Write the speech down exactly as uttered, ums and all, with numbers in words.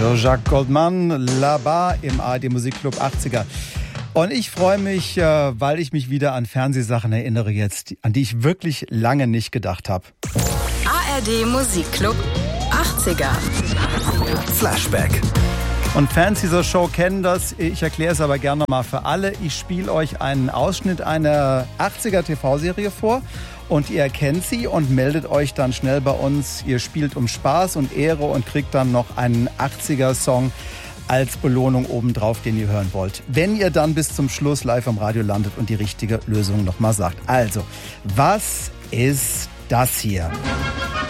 Jean-Jacques Goldman, là-bas im A R D Musikclub achtziger. Und ich freue mich, weil ich mich wieder an Fernsehsachen erinnere jetzt, an die ich wirklich lange nicht gedacht habe. A R D Musikclub achtziger. Flashback. Und Fans dieser Show kennen das, ich erkläre es aber gerne mal für alle. Ich spiele euch einen Ausschnitt einer achtziger T V-Serie vor und ihr erkennt sie und meldet euch dann schnell bei uns. Ihr spielt um Spaß und Ehre und kriegt dann noch einen achtziger-Song als Belohnung obendrauf, den ihr hören wollt. Wenn ihr dann bis zum Schluss live am Radio landet und die richtige Lösung nochmal sagt. Also, was ist das hier?